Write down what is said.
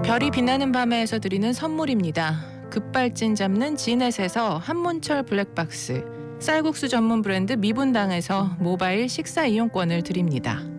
별이 빛나는 밤에서 드리는 선물입니다. 급발진 잡는 지넷에서 한문철 블랙박스, 쌀국수 전문 브랜드 미분당에서 모바일 식사 이용권을 드립니다.